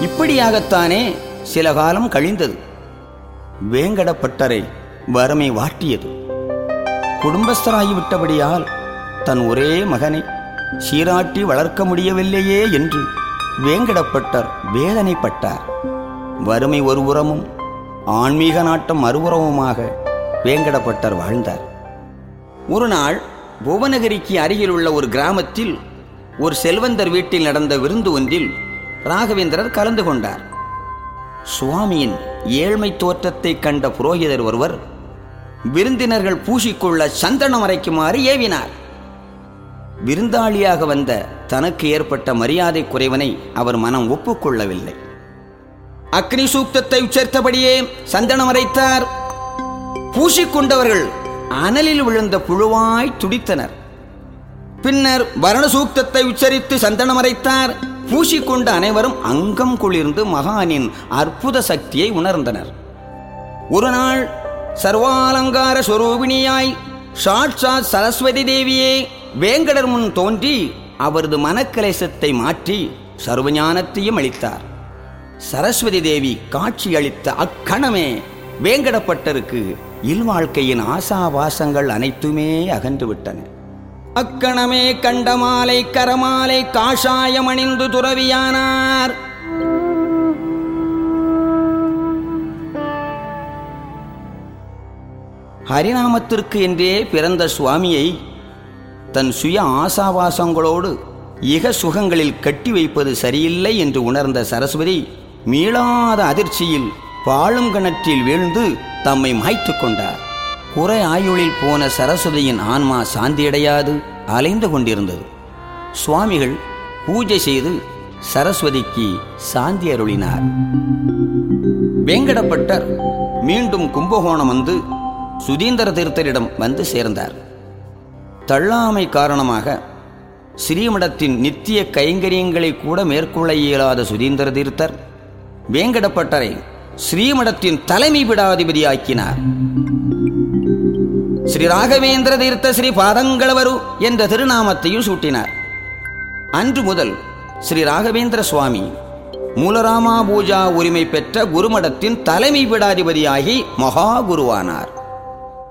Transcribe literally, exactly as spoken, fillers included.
இப்படியாகத்தானே சில காலம் கழிந்தது. வேங்கடப்பட்டரை வறுமை வாட்டியது. குடும்பஸ்தராகிவிட்டபடியால் தன் ஒரே மகனை சீராட்டி வளர்க்க முடியவில்லையே என்று வேங்கடப்பட்டர் வேதனைப்பட்டார். வறுமை ஒருபுறமும் ஆன்மீக நாட்டம் மறுபுறமுமாக வேங்கடப்பட்டர் வாழ்ந்தார். ஒரு நாள் புவனகிரிக்கு அருகில் உள்ள ஒரு கிராமத்தில் ஒரு செல்வந்தர் வீட்டில் நடந்த விருந்து ஒன்றில் ராகவேந்திரர் கலந்து கொண்டார். சுவாமியின் ஏழ்மை தோற்றத்தை கண்ட புரோகிதர் ஒருவர் விருந்தினர்கள் பூசிக்கொள்ள சந்தனம் அரைக்குமாறு ஏவினார். விருந்தாளியாக வந்த தனக்கு ஏற்பட்ட மரியாதை குறைவனை அவர் மனம் ஒப்புக்கொள்ளவில்லை. அக்னி சூக்தத்தை உச்சரித்தபடியே சந்தனம் அரைத்தார். பூசிக்கொண்டவர்கள் அனலில் விழுந்த புழுவாய் துடித்தனர். பின்னர் வரண சூக்தத்தை உச்சரித்து சந்தனம் அரைத்தார். பூசிக்கொண்ட அனைவரும் அங்கம் குளிர்ந்து மகானின் அற்புத சக்தியை உணர்ந்தனர். ஒரு நாள் சர்வாலங்கார ஸ்வரூபிணியாய் சாட்சாத் சரஸ்வதி தேவியே வேங்கடர் முன் தோன்றி அவரது மனக்கலேசத்தை மாற்றி சர்வஞானத்தையும் அளித்தார். சரஸ்வதி தேவி காட்சி அளித்த அக்கணமே வேங்கடப்பட்டருக்கு இல்வாழ்க்கையின் ஆசாவாசங்கள் அனைத்துமே அகன்று விட்டன. அக்கணமே கண்டமாலை கரமாலை காஷாயம் அணிந்து துறவியானார். ஹரிநாமத்திற்கு என்றே பிறந்த சுவாமியை தன் சுய ஆசாவாசங்களோடு இக சுகங்களில் கட்டி வைப்பது சரியில்லை என்று உணர்ந்த சரஸ்வதி மீளாத அதிர்ச்சியில் பாழும் கிணற்றில் வீழ்ந்து தம்மை மாய்த்து கொண்டார். குறை ஆயுளில் போன சரஸ்வதியின் ஆன்மா சாந்தியடையாது அலைந்து கொண்டிருந்தது. சுவாமிகள் பூஜை செய்து சரஸ்வதிக்கு சாந்தி அருளினார். வேங்கடப்பட்டர் மீண்டும் கும்பகோணம் வந்து சுதீந்திர தீர்த்தரிடம் வந்து சேர்ந்தார். தள்ளாமை காரணமாக ஸ்ரீமடத்தின் நித்திய கைங்கரியங்களை கூட மேற்கொள்ள இயலாத சுதீந்திர தீர்த்தர் வேங்கடப்பட்டரை ஸ்ரீமடத்தின் தலைமை பீடாதிபதியாக்கினார். ஸ்ரீ ராகவேந்திர தீர்த்த ஸ்ரீ பாதங்களவரு என்ற திருநாமத்தையும் சூட்டினார். அன்று முதல் ஸ்ரீ ராகவேந்திர சுவாமி மூலராமா பூஜா உரிமை பெற்ற குருமடத்தின் தலைமை பீடாதிபதியாகி மகா குருவானார்.